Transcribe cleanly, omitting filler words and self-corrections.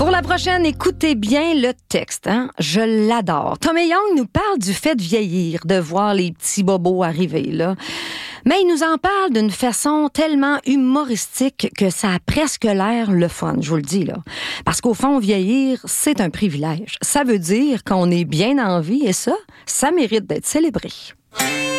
Pour la prochaine, écoutez bien le texte. Je l'adore. Tommy Young nous parle du fait de vieillir, de voir les petits bobos arriver, là. Mais il nous en parle d'une façon tellement humoristique que ça a presque l'air le fun, je vous le dis, là. Parce qu'au fond, vieillir, c'est un privilège. Ça veut dire qu'on est bien en vie et ça mérite d'être célébré.